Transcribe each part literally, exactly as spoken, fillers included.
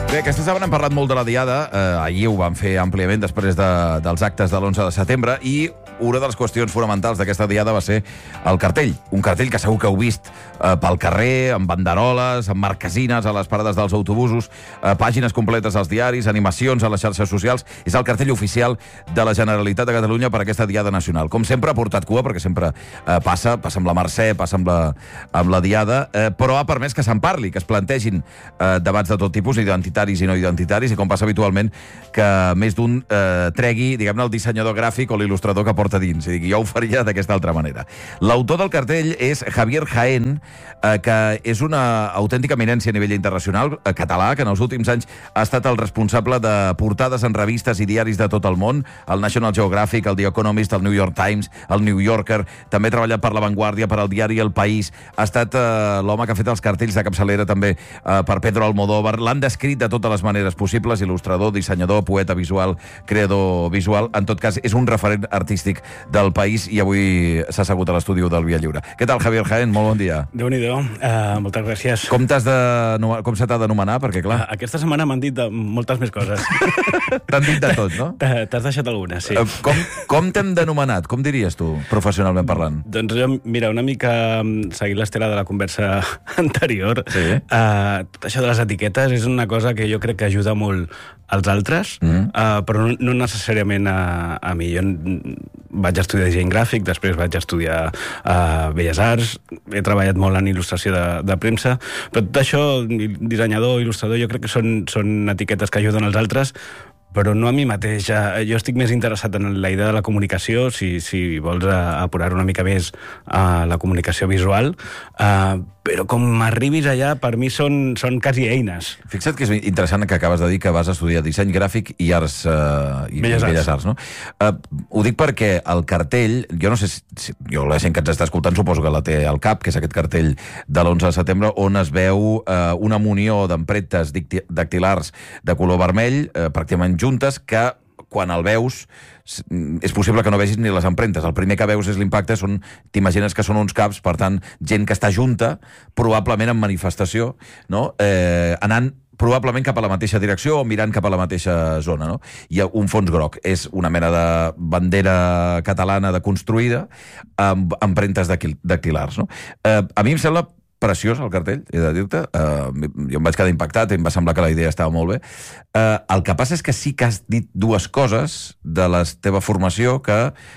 Bé, aquesta setmana hem parlat molt de la Diada. Eh, ahir ho vam fer àmpliament després de, dels actes de l'onze de setembre i una de les qüestions fonamentals d'aquesta Diada va ser el cartell. Un cartell que segur que heu vist eh, pel carrer, amb banderoles, amb marquesines a les parades dels autobusos, eh, pàgines completes als diaris, animacions a les xarxes socials. És el cartell oficial de la Generalitat de Catalunya per aquesta Diada Nacional. Com sempre ha portat cua, perquè sempre eh, passa, passa amb la Mercè, passa amb la, amb la Diada, eh, però ha permès que se'n parli, que es plantegin eh, debats de tot tipus, identitaris i no identitaris, i com passa habitualment, que més d'un eh, tregui, diguem-ne, el dissenyador gràfic o l'il·lustrador que porta dins. I dic, jo ho faria d'aquesta altra manera. L'autor del cartell és Javier Jaén, eh, que és una autèntica eminència a nivell internacional, eh, català, que en els últims anys ha estat el responsable de portades en revistes i diaris de tot el món, el National Geographic, el The Economist, el New York Times, el New Yorker, també ha treballat per La Vanguardia, per al diari El País, ha estat eh, l'home que ha fet els cartells de capçalera també eh, per Pedro Almodóvar, l'han descrit de totes les maneres possibles, il·lustrador, dissenyador, poeta visual, creador visual, en tot cas és un referent artístic del país i avui s'ha assegut a l'estudi del Via Lliure. Què tal, Javier Jaén? Molt bon dia. Déu-n'hi-do, uh, moltes gràcies. Com, t'has de, com se t'ha d'anomenar? Perquè, clar... Uh, aquesta setmana m'han dit de moltes més coses. T'han dit de tot, no? T'has deixat algunes, sí. Uh, com com t'hem denomenat? Com diries tu, professionalment parlant? Doncs jo, mira, una mica seguint l'estela de la conversa anterior, sí. uh, tot això de les etiquetes és una cosa que jo crec que ajuda molt als altres, mm. uh, però no, no necessàriament a, a mi. Jo vaig estudiar disseny gràfic, després vaig estudiar uh, Belles Arts, he treballat molt en il·lustració de, de premsa, però tot això, dissenyador, il·lustrador, jo crec que són, són etiquetes que ajuden als altres, però no a mi mateix. Jo estic més interessat en la idea de la comunicació, si, si vols apurar una mica més a la comunicació visual, uh, però com arribis allà, per mi són, són quasi eines. Fixa't que és interessant que acabes de dir que vas estudiar disseny gràfic i arts... Uh, i Belles, Belles Arts, arts no? Uh, ho dic perquè el cartell, jo no sé si... Jo, la gent que ens està escoltant suposo que la té al cap, que és aquest cartell de l'onze de setembre, on es veu uh, una munió d'empremtes dactilars de color vermell, uh, pràcticament juntes, que quan el veus és possible que no vegis ni les empremtes. El primer que veus és l'impacte, són, t'imagines que són uns caps, per tant, gent que està junta, probablement en manifestació, no? eh, anant probablement cap a la mateixa direcció o mirant cap a la mateixa zona, no? Hi ha un fons groc. És una mena de bandera catalana deconstruïda amb empremtes dactilars, no? Eh, a mi em sembla preciós, el cartell, he de dir-te. Uh, jo em vaig quedar impactat, em va semblar que la idea estava molt bé. Uh, el que passa és que sí que has dit dues coses de la teva formació que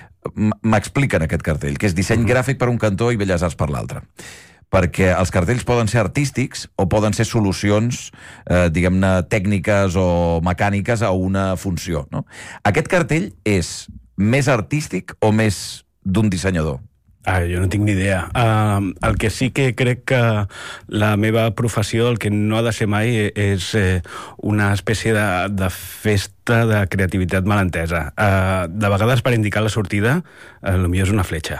m'expliquen aquest cartell, que és disseny gràfic per un cantó i Belles Arts per l'altre. Perquè els cartells poden ser artístics o poden ser solucions, eh, diguem-ne, tècniques o mecàniques a una funció, no? Aquest cartell és més artístic o més d'un dissenyador? Ah, jo no tinc ni idea. Uh, el que sí que crec que la meva professió, el que no ha de ser mai, és eh, una espècie de, de festa de creativitat mal entesa. Uh, de vegades, per indicar la sortida, uh, potser és una fletxa.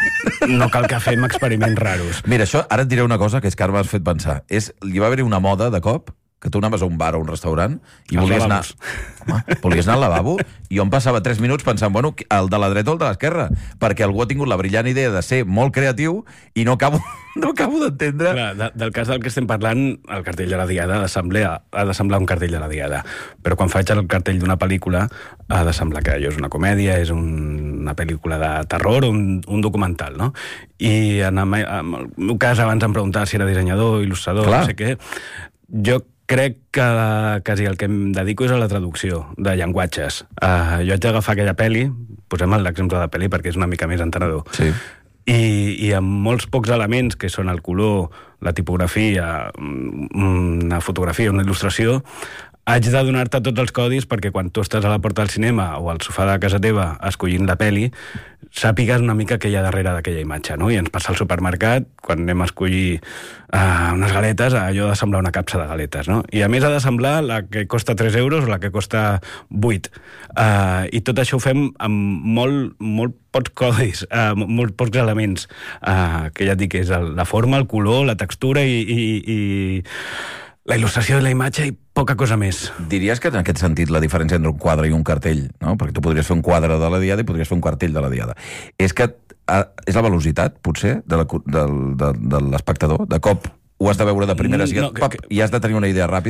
No cal que fem experiments raros. Mira, això, ara et diré una cosa que és que ara m'has fet pensar. És, hi va haver una moda, de cop, que tu anaves a un bar o un restaurant i Els volies anar, lavabos. home, volies anar al lavabo i jo em passava tres minuts pensant, bueno, el de la dreta o el de l'esquerra, perquè algú ha tingut la brillant idea de ser molt creatiu i no acabo, no acabo d'entendre... Clar, de, del cas del que estem parlant, el cartell de la Diada ha de semblar, ha de semblar un cartell de la Diada, però quan faig el cartell d'una pel·lícula ha de semblar que allò és una comèdia, és un, una pel·lícula de terror, un, un documental, no? I en el, en el meu cas, abans em preguntava si era dissenyador, il·lustrador, Clar. no sé què, jo crec que quasi el que em dedico és a la traducció de llenguatges. Uh, jo haig d'agafar aquella pel·li, posem l'exemple de pel·li perquè és una mica més entenedor, Sí. i, i amb molts pocs elements, que són el color, la tipografia, una fotografia, una il·lustració, haig de donar-te tots els codis perquè quan tu estàs a la porta del cinema o al sofà de casa teva escollint la peli, sàpigues una mica què hi ha darrere d'aquella imatge, no? I ens passa al supermercat, quan anem a escollir uh, unes galetes, allò ha de semblar una capsa de galetes, no? I a més ha de semblar la que costa tres euros o la que costa vuit. Uh, I tot això ho fem amb molt, molt pocs codis, uh, molt pocs elements, uh, que ja et dic, és el, la forma, el color, la textura i... i, i la il·lustració de la imatge i poca cosa més. Diries que en aquest sentit la diferència entre un quadre i un cartell, no? Perquè tu podries fer un quadre de la Diada i podries fer un cartell de la Diada, és que és la velocitat, potser, de la, de, de, de l'espectador? De cop ho has de veure de primeres No, i, pap, i has de tenir una idea ràpida?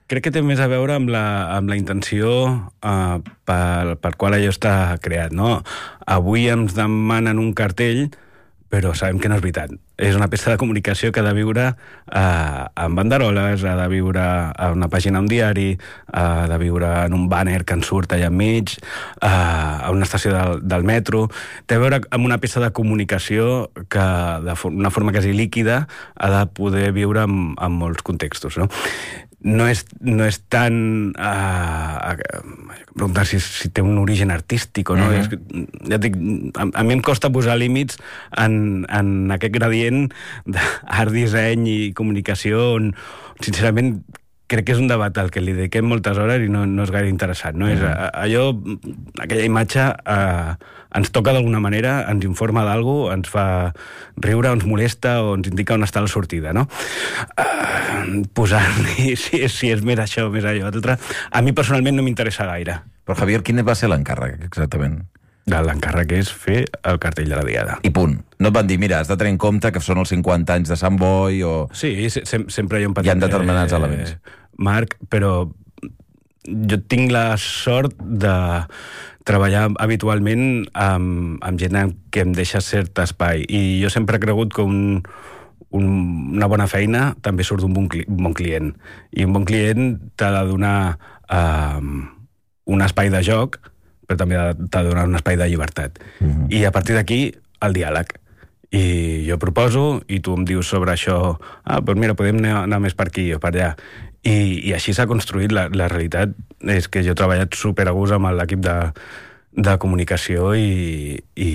crec que té més a veure amb la, amb la intenció uh, per, per qual allò està creat, no? Avui ens demanen un cartell, però sabem que no és veritat. És una peça de comunicació que ha de viure eh, amb banderoles, ha de viure a una pàgina d'un diari, ha de viure en un banner que ens surt allà enmig, eh, a una estació del, del metro. Té a veure amb una peça de comunicació que, d'una forma quasi líquida, ha de poder viure en, en molts contextos, no? No és, no és tan... Uh, preguntar si, si té un origen artístic o no. Uh-huh. És, ja dic, a, a mi em costa posar límits en, en aquest gradient d'art, disseny i comunicació on, sincerament, crec que és un debat al que li dediquem moltes hores i no, no és gaire interessant. No? Uh-huh. És, a, allò, aquella imatge uh, ens toca d'alguna manera, ens informa d'alguna, ens fa riure, ens molesta o ens indica on està la sortida. No? Uh, posar-li si, si és més això o més allò. Altre, a mi personalment no m'interessa gaire. Però, Javier, quin va ser l'encàrrec, exactament? L'encàrrec és fer el cartell de la diada. I punt. No et van dir, mira, has de tenir en compte que són els cinquanta anys de Sant Boi o... Sí, se sempre hi ha un petit... Hi ha determinats eh, elements. Marc, però jo tinc la sort de treballar habitualment amb, amb gent que em deixa cert espai. I jo sempre he cregut que un, un, una bona feina també surt d'un bon, un bon client. I un bon client t'ha de donar eh, un espai de joc, però també t'ha de donar un espai de llibertat. Uh-huh. I a partir d'aquí, el diàleg. I jo proposo, i tu em dius sobre això, ah, doncs mira, podem anar, anar més per aquí o per allà. I, i així s'ha construït. La, la realitat és que jo he treballat super a gust amb l'equip de, de comunicació i, i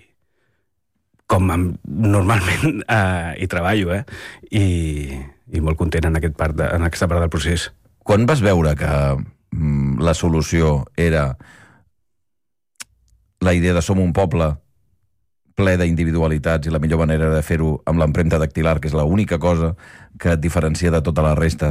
com amb, normalment eh, hi treballo, eh? I, i molt content en, aquest part de, en aquesta part del procés. Quan vas veure que mm, la solució era la idea de som un poble ple d'individualitats i la millor manera de fer-ho amb l'empremta dactilar, que és l'única cosa que et diferencia de tota la resta,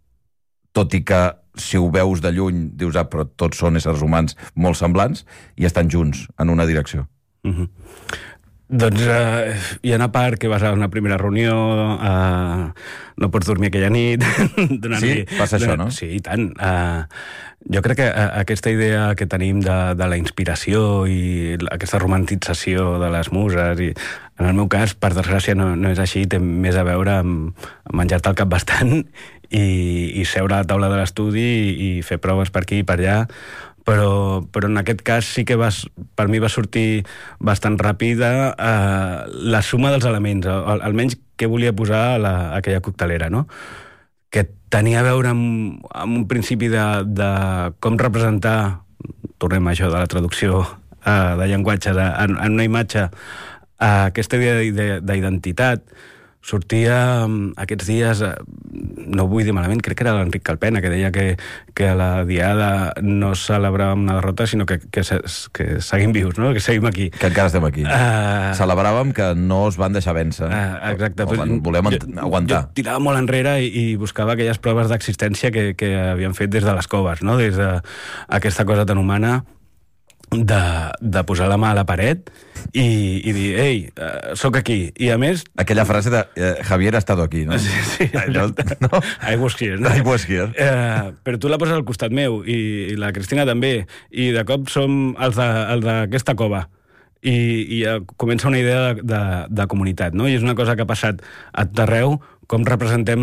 tot i que si ho veus de lluny dius, ah, però tots són éssers humans molt semblants i estan junts en una direcció. Mm-hmm. Doncs eh, hi ha una part que vas a una primera reunió, eh, no pots dormir aquella nit... Sí? Passa això, no? Sí, i tant. Eh, jo crec que eh, aquesta idea que tenim de, de la inspiració i aquesta romantització de les muses, i en el meu cas, per desgràcia, no, no és així, té més a veure amb, amb menjar-te el cap bastant i, i seure a la taula de l'estudi i, i fer proves per aquí i per allà. Però, però en aquest cas sí que vas, per mi va sortir bastant ràpida eh, la suma dels elements, al, almenys què volia posar a, la, a aquella coctelera, no? Que tenia a veure amb, amb un principi de, de com representar, tornem a això de la traducció eh, de llenguatges, en, en una imatge, eh, aquesta idea d'identitat. Sortia aquests dies, no vull dir malament, crec que era l'Enric Calpena, que deia que, que a la diada no celebràvem una derrota, sinó que, que, que seguim vius, no? Que seguim aquí. Que encara estem aquí. Uh... Celebràvem que no es van deixar vèncer. Uh, exacte. O, o volem jo, aguantar. Jo tirava molt enrere i, i buscava aquelles proves d'existència que, que havien fet des de les coves, no? Des d'aquesta cosa tan humana de, de posar la mà a la paret i, i dir, ei, uh, sóc aquí. I a més... Aquella frase de eh, Javier ha estat aquí, no? Sí, sí. No? No? I was here, no? I was here. Uh, però tu la poses al costat meu i, i la Cristina també, i de cop som els d'aquesta cova. I, i uh, comença una idea de, de, de comunitat, no? I és una cosa que ha passat a tot arreu, com representem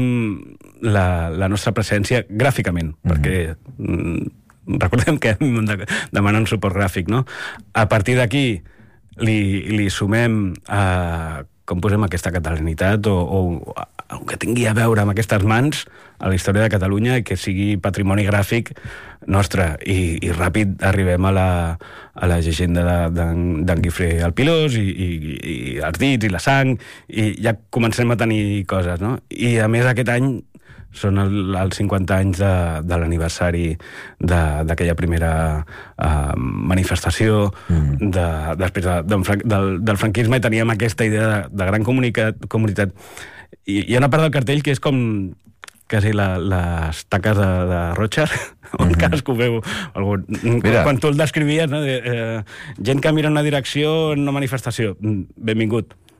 la, la nostra presència gràficament, mm-hmm. perquè... Mm, recordem que em demanen suport gràfic, no? A partir d'aquí li, li sumem a com posem aquesta catalanitat o, o, o que tingui a veure amb aquestes mans a la història de Catalunya i que sigui patrimoni gràfic nostre. I, i ràpid arribem a la, a la llegenda d'en de, Guifré el Pilós i, i, i els dits i la sang, i ja comencem a tenir coses, no? I a més aquest any són el, els cinquanta anys de, de l'aniversari d'aquella primera uh, manifestació mm. de, després de, de, del, del franquisme, i teníem aquesta idea de, de gran comunicat, comunitat. I hi ha una part del cartell que és com quasi la, les taques de, de Rocher, on mm-hmm. cadascú veu algú. Quan tu el descrivies, no? De, eh, gent que mira una direcció en una manifestació, benvingut.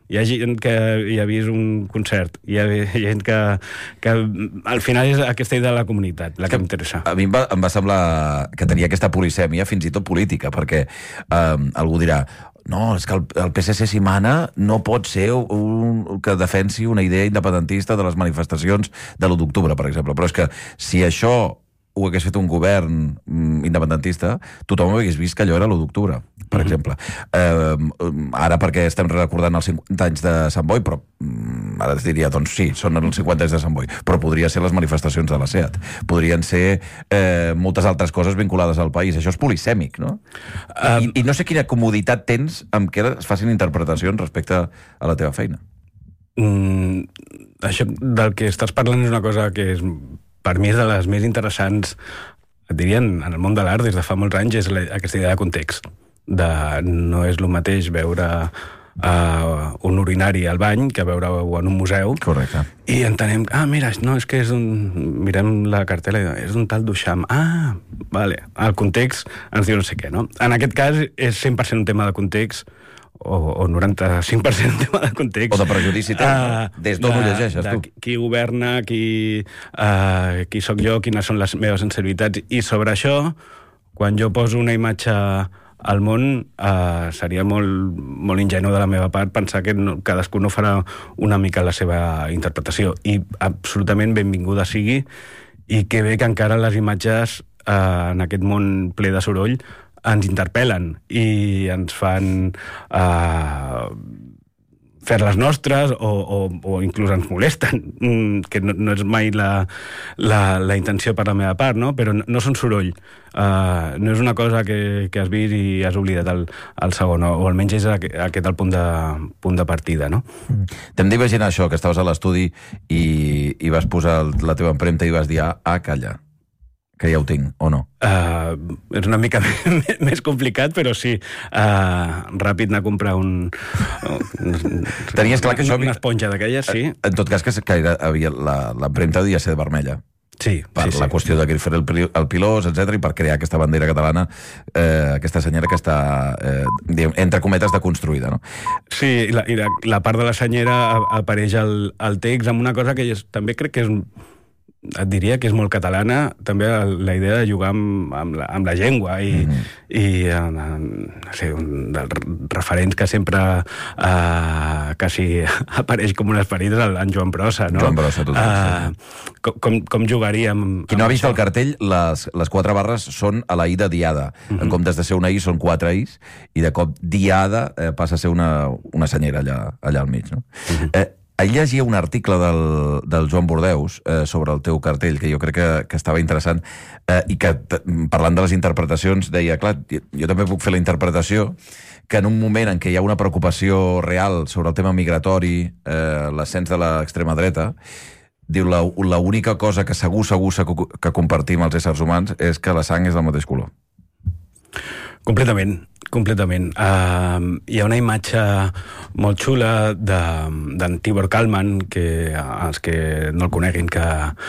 hi ha gent que hi ha vist un concert, hi ha gent que, que al final és aquesta idea de la comunitat, la que, que m'interessa. A mi em va, em va semblar que tenia aquesta polisèmia, fins i tot política, perquè eh, algú dirà no, és que el, el P S C si mana no pot ser un, que defensi una idea independentista de les manifestacions de l'u d'octubre, per exemple. Però és que si això ho hagués fet un govern mm, independentista, tothom hagués vist que allò era l'u d'octubre, per mm-hmm. exemple. Eh, ara perquè estem recordant els cinquanta anys de Sant Boi, però mm, ara es diria, doncs sí, són els cinquanta anys de Sant Boi, però podria ser les manifestacions de la SEAT. Podrien ser eh, moltes altres coses vinculades al país. Això és polisèmic, no? Um, I, I no sé quina comoditat tens amb què es facin interpretacions respecte a la teva feina. Mm, això del que estàs parlant és una cosa que és... per mi és de les més interessants, et dirien, en el món de l'art des de fa molts anys, és la, aquesta idea de context. De, no és el mateix veure uh, un urinari al bany que veure-ho en un museu. Correcte. I entenem, ah, mira, no, és que és un... Mirem la cartela i és un tal Duchamp. Ah, vale. El context ens diu no sé què, no? En aquest cas és cent per cent un tema de context, o, o noranta-cinc per cent un tema de context. O de prejudici, uh, des d'on ho llegeixes, tu. Qui governa, qui, uh, qui sóc jo, quines són les meves sensibilitats. I sobre això, quan jo poso una imatge al món, uh, seria molt, molt ingenu de la meva part pensar que no, cadascú no farà una mica la seva interpretació. I absolutament benvinguda sigui, i que bé que encara les imatges uh, en aquest món ple de soroll ens interpel·len i ens fan uh, fer-les nostres o, o, o inclús ens molesten, que no, no és mai la, la, la intenció per la meva part, no? Però no, no són soroll. Uh, no és una cosa que, que has vist i has oblidat el, el segon, o almenys és aquest el punt de, punt de partida, no? Mm. T'hem d'imaginar això, que estaves a l'estudi i, i vas posar la teva empremta i vas dir, ah, calla, que ja ho tinc, o no? Uh, és una mica més complicat, però sí. Uh, ràpid anar a comprar un... Tenies clar que això... Una esponja d'aquelles, sí. En tot cas, que, que havia, l'empremta devia ser de vermella. Sí, per sí, la sí. qüestió de fer el, el pilós, etcètera, i per crear aquesta bandera catalana, eh, aquesta senyera que està, eh, entre cometes, deconstruïda, no? Sí, i la, i la, la part de la senyera apareix al, al text amb una cosa que és, també crec que és... et diria que és molt catalana, també la idea de jugar amb, amb, la, amb la llengua i, mm-hmm. i en, en, no sé, un dels referents que sempre uh, quasi apareix com un esperit és el, en Joan Brossa, no? Joan Brossa, totalment. Uh, com, com, com jugaríem... Qui no ha vist el cartell, les, les quatre barres són a la I de diada. Mm-hmm. En comptes de ser una I, són quatre Is, i de cop diada eh, passa a ser una, una senyera allà, allà al mig, no? Mm-hmm. Eh, Ahir llegia un article del, del Joan Bordeus eh, sobre el teu cartell, que jo crec que, que estava interessant, eh, i que, parlant de les interpretacions, deia, clar, jo, jo també puc fer la interpretació que en un moment en què hi ha una preocupació real sobre el tema migratori, eh, l'ascens de l'extrema dreta, diu, la, la única cosa que segur, segur, segur que compartim els éssers humans és que la sang és del mateix color. Completament, completament. Uh, hi ha una imatge molt xula d'en Tibor Kalman, que els que no el coneguin, que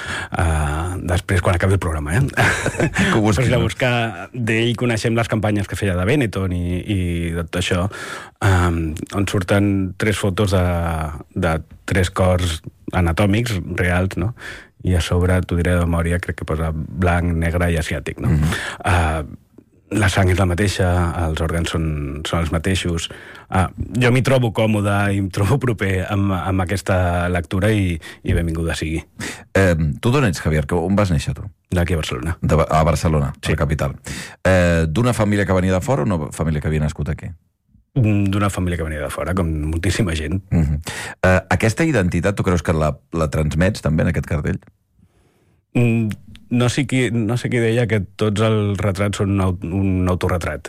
uh, després, quan acabi el programa, eh? Que ho busquis, no? Buscar d'ell coneixem les campanyes que feia de Benetton i, i de tot això, um, on surten tres fotos de, de tres cors anatòmics reals, no? I a sobre, t'ho diré de memòria, crec que posa blanc, negre i asiàtic, no? Mm-hmm. Uh, la sang és la mateixa, els òrgans són, són els mateixos. Ah, jo m'hi trobo còmode i em trobo proper amb, amb aquesta lectura i, i benvinguda sigui. Eh, tu d'on ets, Javier? On vas néixer, tu? D'aquí a Barcelona. De, a Barcelona, sí. A la capital. Eh, D'una família que venia de fora o una família que havia nascut aquí? D'una família que venia de fora, com moltíssima gent. Uh-huh. eh, aquesta identitat, tu creus que la, la transmets també en aquest cartell? Mm, no sé qui, no sé qui deia que tots els retrats són un, un autorretrat.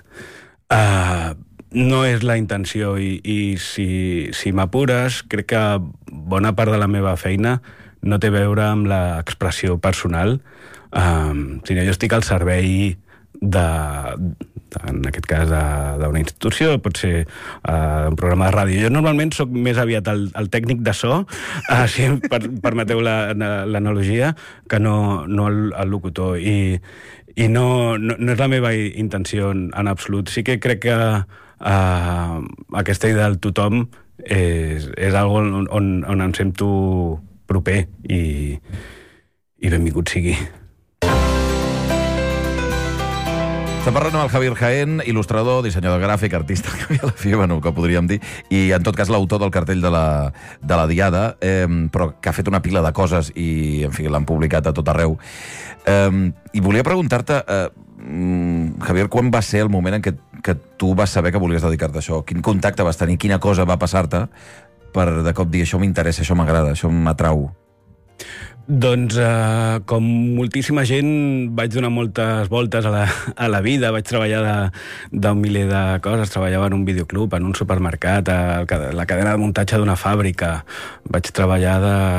Uh, no és la intenció i, i si, si m'apures, crec que bona part de la meva feina no té a veure amb l'expressió personal, uh, sinó jo estic al servei de, de, en aquest cas d'una institució, pot ser uh, un programa de ràdio. Jo normalment sóc més aviat el, el tècnic de so, uh, si em per, permeteu l'analogia, la, que no, no el, el locutor. I, i no, no, no és la meva intenció en, en absolut. Sí que crec que uh, aquesta idea del tothom és, és algo on, on, on em sento proper i, i benvingut sigui. Estem parlant amb el Javier Jaén, il·lustrador, dissenyador gràfic, artista, que a la fi, bueno, que podríem dir, i en tot cas l'autor del cartell de la, de la Diada, eh, però que ha fet una pila de coses i, en fi, l'han publicat a tot arreu. Eh, I volia preguntar-te, eh, Javier, quan va ser el moment en què, que tu vas saber que volies dedicar-te a això? Quin contacte vas tenir? Quina cosa va passar-te per de cop dir això m'interessa, això m'agrada, això m'atrau? Doncs, eh, com moltíssima gent, vaig donar moltes voltes a la, a la vida, vaig treballar d'un miler de coses, treballava en un videoclub, en un supermercat, a la cadena de muntatge d'una fàbrica, vaig treballar de